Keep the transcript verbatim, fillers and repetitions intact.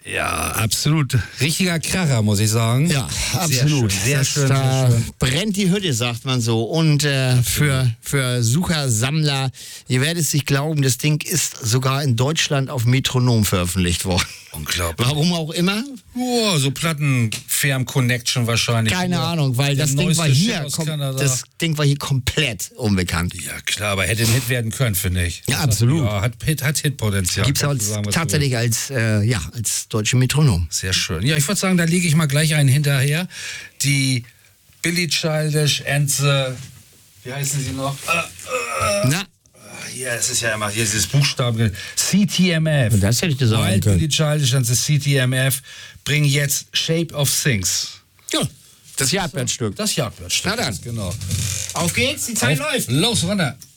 Ja, absolut. Richtiger Kracher, muss ich sagen. Ja, absolut. Sehr schön, sehr schön, da sehr schön. brennt die Hütte, sagt man so. Und äh, für, für Sucher, Sammler, ihr werdet es nicht glauben, das Ding ist sogar in Deutschland auf Metronom veröffentlicht worden. Unglaublich. Warum auch immer? Oh, so Plattenfirm-Connection wahrscheinlich. Keine Ja. Ahnung, weil Der das Ding, war neueste hier, Shit aus kom- Kanada. das Ding war hier komplett unbekannt. Ja, klar, aber hätte ein Hit werden können, finde ich. Ja, Das absolut. Hat, ja, hat, Hit, hat Hitpotenzial. Gibt es kannst du sagen, was du tatsächlich als, äh, ja, als deutsche Metronom. willst. Sehr schön. Ja, ich würde sagen, da lege ich mal gleich einen hinterher. Die Billy Childish and the, wie heißen sie noch? Äh, äh, Na, Hier, es ist ja immer hier dieses Buchstaben. C T M F. das hätte ich dir sagen Wild können. Billy Childish and the C T M F bringen jetzt Shape of Things. Ja, das Jagdwertstück. Das Jagdwertstück. Na dann. Genau. Auf geht's, die Zeit Auf- läuft. Los, runter.